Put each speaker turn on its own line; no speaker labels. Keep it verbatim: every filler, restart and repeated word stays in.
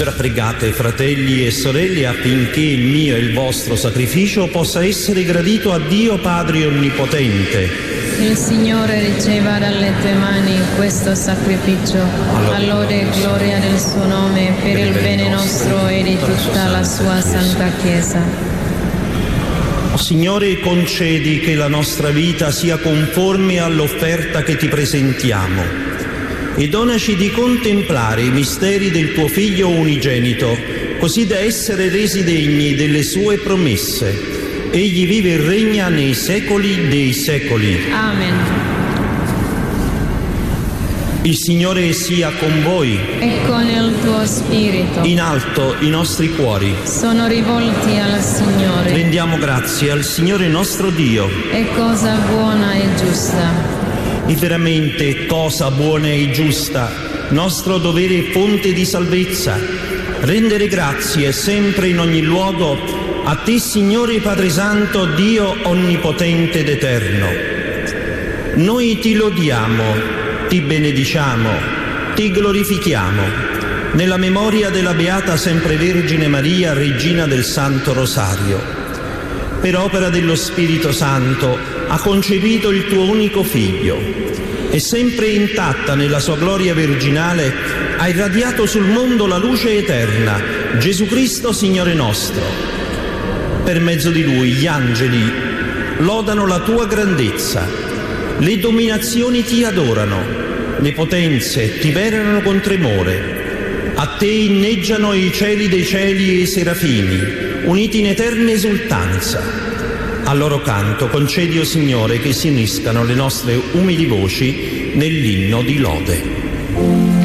Ora pregate, fratelli e sorelle, affinché il mio e il vostro sacrificio possa essere gradito a Dio Padre Onnipotente.
Il Signore riceva dalle tue mani questo sacrificio, all'ode e gloria del suo nome, per il bene nostro e di tutta la sua santa Chiesa.
O Signore, concedi che la nostra vita sia conforme all'offerta che ti presentiamo e donaci di contemplare i misteri del tuo Figlio unigenito, così da essere resi degni delle sue promesse. Egli vive e regna nei secoli dei secoli.
Amen.
Il Signore sia con voi.
E con il tuo spirito.
In alto i nostri cuori
sono rivolti al Signore.
Rendiamo grazie al Signore nostro Dio.
È cosa buona e giusta.
E veramente cosa buona e giusta, nostro dovere e fonte di salvezza, rendere grazie sempre in ogni luogo a te, Signore Padre Santo, Dio onnipotente ed eterno. Noi ti lodiamo, ti benediciamo, ti glorifichiamo, nella memoria della Beata Sempre Vergine Maria, Regina del Santo Rosario. Per opera dello Spirito Santo ha concepito il tuo unico Figlio e sempre intatta nella sua gloria virginale ha irradiato sul mondo la luce eterna, Gesù Cristo Signore nostro. Per mezzo di Lui gli angeli lodano la tua grandezza, le dominazioni ti adorano, le potenze ti venerano con tremore. A te inneggiano i cieli dei cieli e i serafini, uniti in eterna esultanza. Al loro canto concedi, o Signore, che si uniscano le nostre umili voci nell'inno di lode.